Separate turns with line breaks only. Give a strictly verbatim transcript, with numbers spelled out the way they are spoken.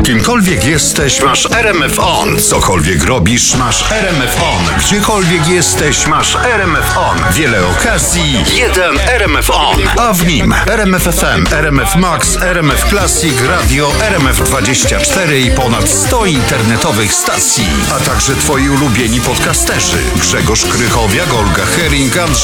Kimkolwiek jesteś, masz R M F On. Cokolwiek robisz, masz R M F On. Gdziekolwiek jesteś, masz R M F On. Wiele okazji, jeden R M F On. A w nim R M F F M, R M F Max, R M F Classic, radio, R M F dwadzieścia cztery i ponad sto internetowych stacji. A także twoi ulubieni podcasterzy. Grzegorz Krychowiak, Olga Hering, Andrzej